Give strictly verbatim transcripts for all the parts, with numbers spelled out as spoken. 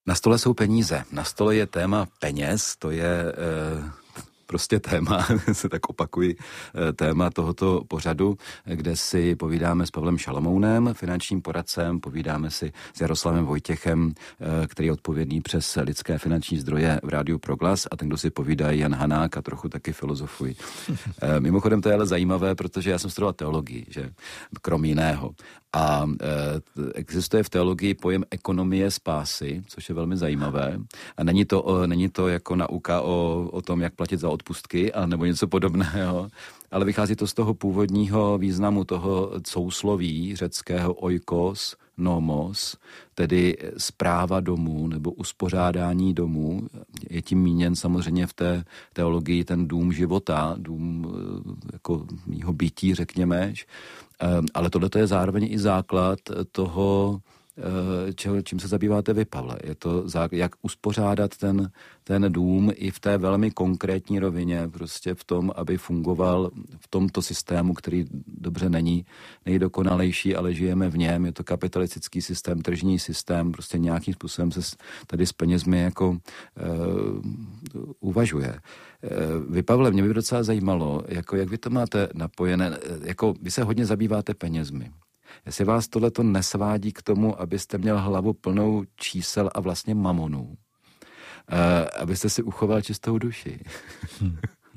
Na stole jsou peníze. Na stole je téma peněz, to je e, prostě téma, se tak opakuji, téma tohoto pořadu, kde si povídáme s Pavlem Šalomounem, finančním poradcem, povídáme si s Jaroslavem Vojtěchem, který je odpovědný přes lidské finanční zdroje v Rádiu Proglas, a ten, kdo si povídá, Jan Hanák, a trochu taky filozofuji. Mimochodem to je ale zajímavé, protože já jsem studoval teologii, že krom jiného. A e, existuje v teologii pojem ekonomie spásy, což je velmi zajímavé. A není to, o, není to jako nauka o, o tom, jak platit za odpustky, a nebo něco podobného, ale vychází to z toho původního významu toho sousloví řeckého oikos, nomos, tedy správa domů nebo uspořádání domů. Je tím míněn samozřejmě v té teologii ten dům života, dům jako mýho bytí, řekněme. Ale tohle je zároveň i základ toho, čeho, čím se zabýváte vy, Pavle. Je to, jak uspořádat ten, ten dům i v té velmi konkrétní rovině, prostě v tom, aby fungoval v tomto systému, který dobře není nejdokonalejší, ale žijeme v něm. Je to kapitalistický systém, tržní systém, prostě nějakým způsobem se tady s penězmi jako uh, uvažuje. Uh, vy, Pavle, mě by docela zajímalo, jako jak vy to máte napojené, jako vy se hodně zabýváte penězmi. Jestli vás tohleto nesvádí k tomu, abyste měl hlavu plnou čísel a vlastně mamonů, uh, abyste si uchoval čistou duši. Hmm.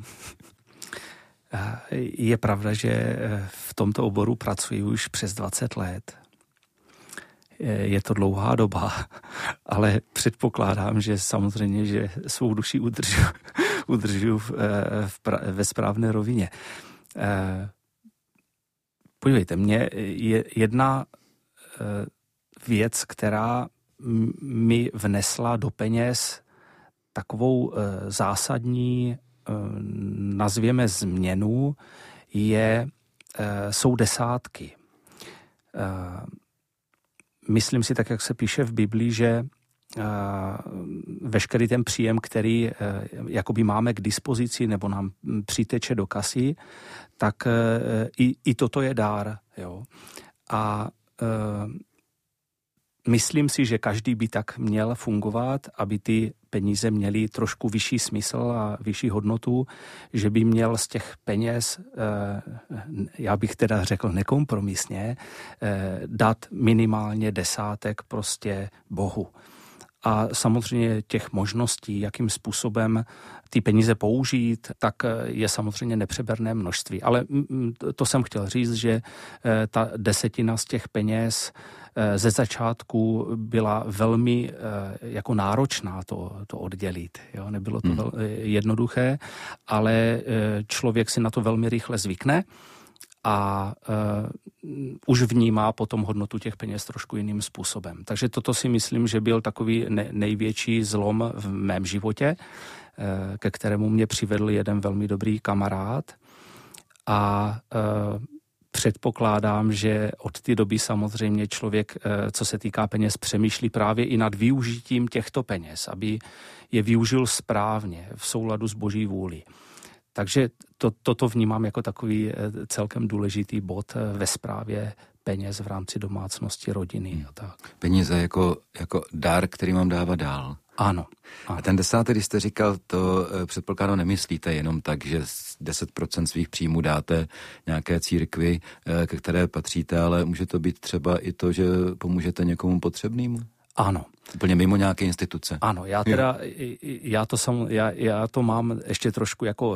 Je pravda, že v tomto oboru pracuji už přes dvacet let. Je to dlouhá doba, ale předpokládám, že samozřejmě, že svou duši udržu, udržu v, v, ve správné rovině. Podívejte, mě je jedna věc, která mi vnesla do peněz takovou zásadní, nazvěme změnu, je, jsou desátky. Myslím si, tak jak se píše v Biblii, že veškerý ten příjem, který jakoby máme k dispozici nebo nám přiteče do kasy, tak i, i toto je dár. Jo. A e, myslím si, že každý by tak měl fungovat, aby ty peníze měly trošku vyšší smysl a vyšší hodnotu, že by měl z těch peněz, e, já bych teda řekl nekompromisně, e, dát minimálně desátek prostě Bohu. A samozřejmě těch možností, jakým způsobem ty peníze použít, tak je samozřejmě nepřeberné množství. Ale to jsem chtěl říct, že ta desetina z těch peněz ze začátku byla velmi jako náročná to, to oddělit. Jo? Nebylo to hmm. jednoduché, ale člověk si na to velmi rychle zvykne a uh, už vnímá potom hodnotu těch peněz trošku jiným způsobem. Takže toto si myslím, že byl takový ne- největší zlom v mém životě, uh, ke kterému mě přivedl jeden velmi dobrý kamarád. A uh, předpokládám, že od té doby samozřejmě člověk, uh, co se týká peněz, přemýšlí právě i nad využitím těchto peněz, aby je využil správně, v souladu s Boží vůlí. Takže to, toto vnímám jako takový celkem důležitý bod ve správě peněz v rámci domácnosti, rodiny hmm. a tak. Peníze jako, jako dar, který mám dávat dál. Ano, ano. A ten desátý, když jste říkal, to předpokládám nemyslíte jenom tak, že deset procent svých příjmů dáte nějaké církvi, ke které patříte, ale může to být třeba i to, že pomůžete někomu potřebnému? Ano. Úplně mimo nějaké instituce. Ano, já teda, já to, sam, já, já to mám ještě trošku jako,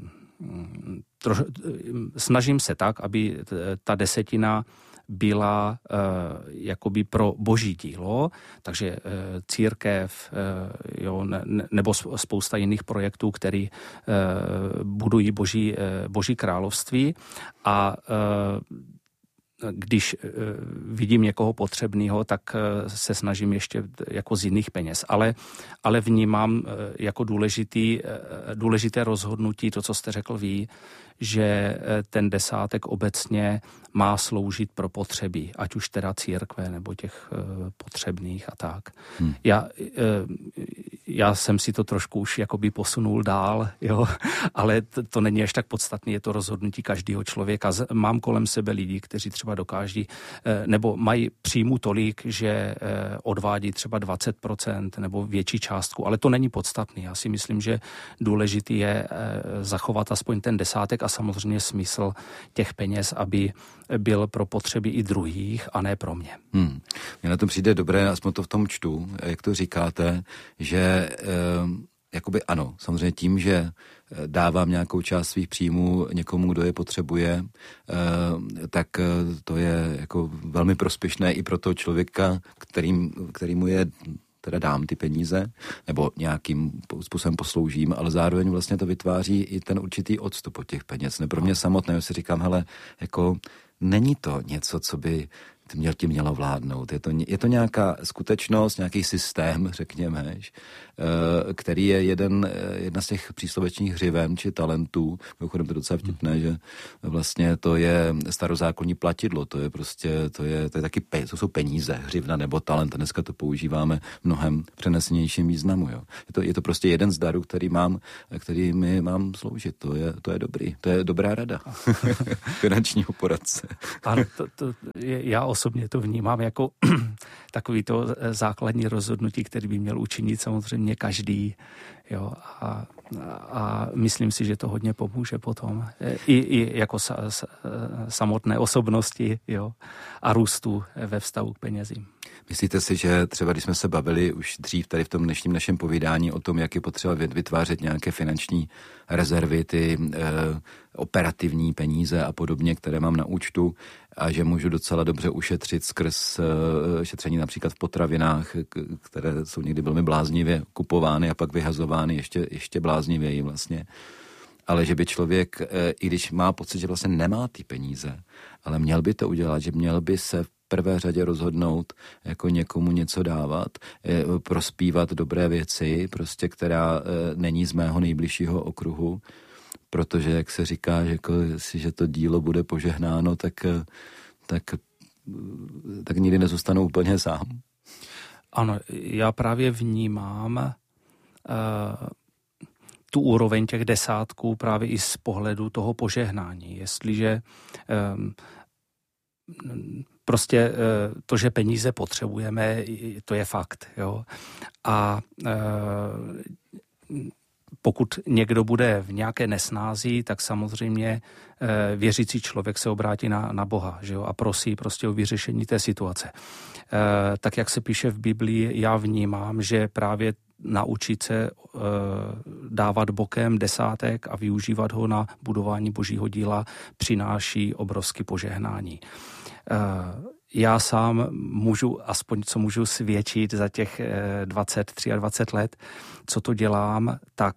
troš, snažím se tak, aby ta desetina byla uh, jakoby pro boží dílo, takže uh, církev, uh, jo, ne, nebo spousta jiných projektů, který uh, budují boží, uh, boží království a uh, když vidím někoho potřebného, tak se snažím ještě jako z jiných peněz. Ale, ale vnímám jako důležitý, důležité rozhodnutí, to, co jste řekl vy, že ten desátek obecně má sloužit pro potřeby, ať už teda církve nebo těch potřebných a tak. Hmm. Já, já jsem si to trošku už jakoby posunul dál, jo, ale to, to není až tak podstatné, je to rozhodnutí každého člověka. Mám kolem sebe lidi, kteří třeba dokáží, nebo mají příjmu tolik, že odvádí třeba dvacet procent nebo větší částku, ale to není podstatné. Já si myslím, že důležitý je zachovat aspoň ten desátek a samozřejmě smysl těch peněz, aby byl pro potřeby i druhých a ne pro mě. Hmm. Mně na tom přijde dobré, aspoň to v tom čtu, jak to říkáte, že eh, jakoby ano, samozřejmě tím, že dávám nějakou část svých příjmů někomu, kdo je potřebuje, eh, tak to je jako velmi prospěšné i pro toho člověka, kterým, kterýmu je teda dám ty peníze, nebo nějakým způsobem posloužím, ale zároveň vlastně to vytváří i ten určitý odstup od těch peněz. Ne pro mě samotné, si říkám, hele, jako není to něco, co by měl tím mělo vládnout. Je to, je to nějaká skutečnost, nějaký systém, řekněme, který je jeden, jedna z těch příslovečních hřiven či talentů. Mimochodem to je docela vtipné, že vlastně to je starozákonní platidlo, to je prostě, to je, to je taky, to jsou peníze, hřivna nebo talent. A dneska to používáme v mnohem přenesenějším významu. Jo. Je, to, je to prostě jeden z darů, který mám, který mi mám sloužit. To je, to je dobrý, to je dobrá rada finančního poradce. Ano, to, to je, já osobně to vnímám jako takový to základní rozhodnutí, který by měl učinit samozřejmě každý. Jo, a, a myslím si, že to hodně pomůže potom. I, i jako sa, sa, samotné osobnosti, jo, a růstu ve vztahu k penězím. Myslíte si, že třeba když jsme se bavili už dřív tady v tom dnešním našem povídání o tom, jak je potřeba vytvářet nějaké finanční rezervy, ty e, operativní peníze a podobně, které mám na účtu, a že můžu docela dobře ušetřit skrz e, šetření například v potravinách, které jsou někdy velmi bláznivě kupovány a pak vyhazovány ještě, ještě bláznivěji vlastně. Ale že by člověk, e, i když má pocit, že vlastně nemá ty peníze, ale měl by to udělat, že měl by se v prvé řadě rozhodnout jako někomu něco dát, e, prospívat dobré věci, prostě která e, není z mého nejbližšího okruhu, protože, jak se říká, že, jako, že to dílo bude požehnáno, tak, tak, tak nikdy nezůstanu úplně sám. Ano, já právě vnímám uh, tu úroveň těch desátků právě i z pohledu toho požehnání. Jestliže um, prostě uh, to, že peníze potřebujeme, to je fakt. Jo? A uh, pokud někdo bude v nějaké nesnázi, tak samozřejmě e, věřící člověk se obrátí na, na Boha, že jo, a prosí prostě o vyřešení té situace. E, tak jak se píše v Biblii, já vnímám, že právě naučit se e, dávat bokem desátek a využívat ho na budování Božího díla přináší obrovské požehnání. E, Já sám můžu, aspoň co můžu svědčit za těch dvacet, dvacet tři let, co to dělám, tak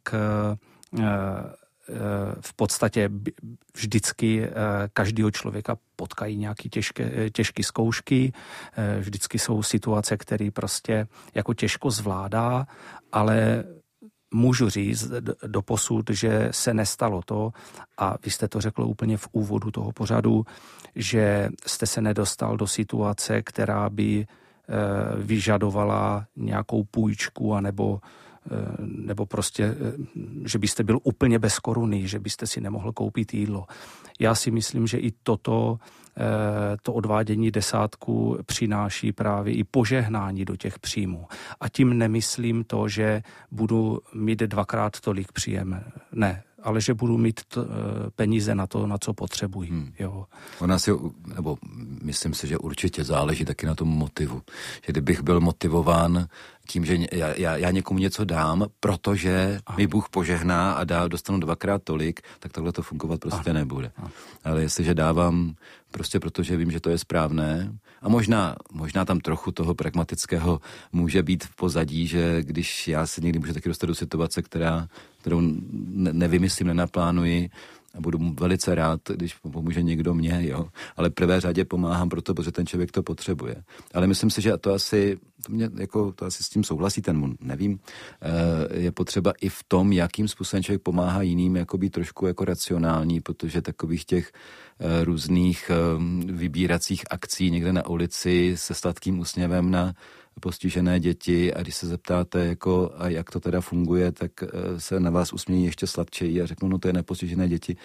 v podstatě vždycky každého člověka potkají nějaké těžké, těžké zkoušky, vždycky jsou situace, které prostě jako těžko zvládá, ale můžu říct doposud, že se nestalo to, a vy jste to řekl úplně v úvodu toho pořadu, že jste se nedostal do situace, která by vyžadovala nějakou půjčku, anebo, nebo prostě, že byste byl úplně bez koruny, že byste si nemohl koupit jídlo. Já si myslím, že i toto, to odvádění desátku přináší právě i požehnání do těch příjmů. A tím nemyslím to, že budu mít dvakrát tolik příjem. Ne, ale že budu mít t, peníze na to, na co potřebuji. Hmm. Jo. Ona si, nebo myslím si, že určitě záleží taky na tom motivu. Že kdybych byl motivován tím, že já, já, já někomu něco dám, protože Aha. mi Bůh požehná a dá, dostanu dvakrát tolik, tak takhle to fungovat prostě Aha. nebude. Aha. Ale jestliže dávám prostě protože vím, že to je správné, a možná, možná tam trochu toho pragmatického může být v pozadí, že když já se někdy můžu taky dostat do situace, která, kterou ne, nevymyslím, nenaplánuji, a budu velice rád, když pomůže někdo mě, jo. Ale v prvé řadě pomáhám proto, protože ten člověk to potřebuje. Ale myslím si, že to asi, to, mě, jako, to asi s tím souhlasí, ten nevím, je potřeba i v tom, jakým způsobem člověk pomáhá jiným, jako být trošku jako racionální, protože takových těch různých vybíracích akcí někde na ulici se sladkým úsměvem na postižené děti a když se zeptáte, jako, a jak to teda funguje, tak se na vás usmějí ještě sladčeji a řeknou, no to je nepostižené děti,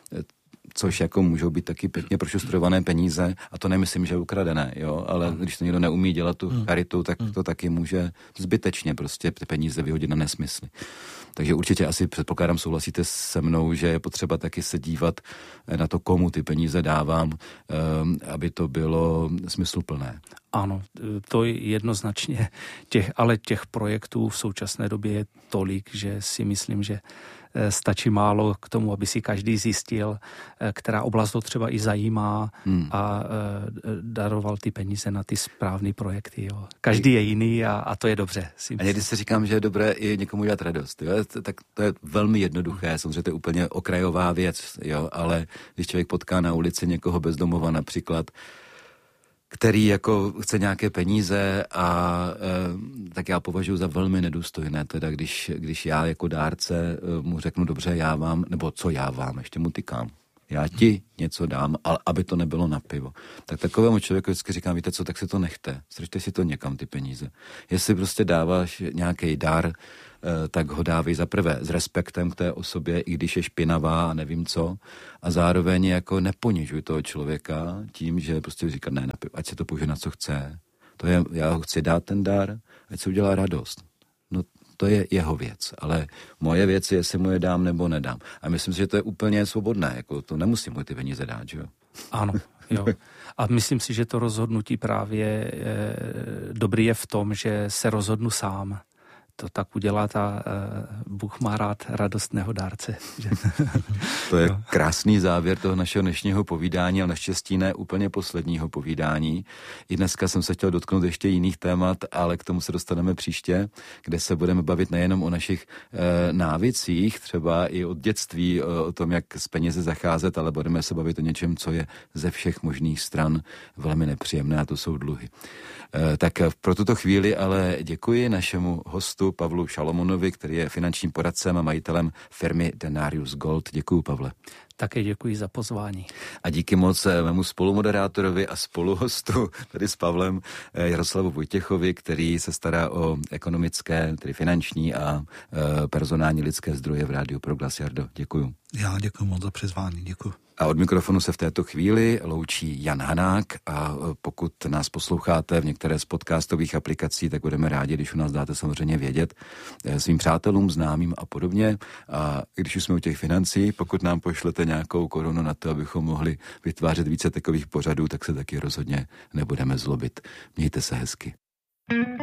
což jako můžou být taky pěkně prošustrované peníze a to nemyslím, že je ukradené, jo, ale hmm. když to někdo neumí dělat tu hmm. charitu, tak to taky může zbytečně prostě peníze vyhodit na nesmysly. Takže určitě asi předpokládám, souhlasíte se mnou, že je potřeba taky se dívat na to, komu ty peníze dávám, aby to bylo smysluplné. Ano, to je jednoznačně, těch, ale těch projektů v současné době je tolik, že si myslím, že stačí málo k tomu, aby si každý zjistil, která oblast to třeba i zajímá hmm. a daroval ty peníze na ty správné projekty. Jo. Každý je jiný a, a to je dobře. A někdy si říkám, že je dobré i někomu dělat radost. Jo? Tak to je velmi jednoduché, samozřejmě to je úplně okrajová věc, jo? Ale když člověk potká na ulici někoho bezdomova například, který jako chce nějaké peníze a e, tak já považuji za velmi nedůstojné, teda když, když já jako dárce e, mu řeknu, dobře, já vám, nebo co já vám, ještě mu tykám. Já ti něco dám, ale aby to nebylo na pivo. Tak takovému člověku vždycky říkám, víte co, tak si to nechte. Sržte si to někam, ty peníze. Jestli prostě dáváš nějaký dar, tak ho dávej za prvé s respektem k té osobě, i když je špinavá a nevím co. A zároveň jako neponižuj toho člověka tím, že prostě říká, ne, ať se to použije na co chce. To je, já ho chci dát ten dar, ať se udělá radost. No to je jeho věc, ale moje věc je, jestli mu je dám nebo nedám. A myslím si, že to je úplně svobodné, jako to nemusím mu ty peníze dát, že jo? Ano, jo. A myslím si, že to rozhodnutí právě e, dobrý je v tom, že se rozhodnu sám. To tak udělat a uh, Bůh má rád radostného dárce. To je krásný závěr toho našeho dnešního povídání, ale naštěstí ne úplně posledního povídání. I dneska jsem se chtěl dotknout ještě jiných témat, ale k tomu se dostaneme příště, kde se budeme bavit nejenom o našich uh, návicích, třeba i od dětství, uh, o tom, jak s penězi zacházet, ale budeme se bavit o něčem, co je ze všech možných stran velmi nepříjemné, a to jsou dluhy. Uh, tak pro tuto chvíli ale děkuji našemu hostu Pavlu Šalomounovi, který je finančním poradcem a majitelem firmy Denarius Gold. Děkuji, Pavle. Také děkuji za pozvání. A díky moc mému spolumoderátorovi a spoluhostu, tady s Pavlem, Jaroslavu Vojtěchovi, který se stará o ekonomické, tedy finanční a personální lidské zdroje v Rádiu Proglas. Jardo, děkuji. Já děkuji moc za přizvání, děkuji. A od mikrofonu se v této chvíli loučí Jan Hanák a pokud nás posloucháte v některé z podcastových aplikací, tak budeme rádi, když u nás dáte samozřejmě vědět svým přátelům, známým a podobně. A když už jsme u těch financí, pokud nám pošlete nějakou korunu na to, abychom mohli vytvářet více takových pořadů, tak se taky rozhodně nebudeme zlobit. Mějte se hezky.